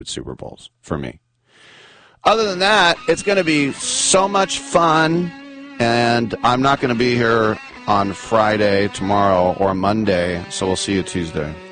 Super Bowls for me. Other than that, it's going to be so much fun, and I'm not going to be here on Friday, tomorrow, or Monday, so we'll see you Tuesday.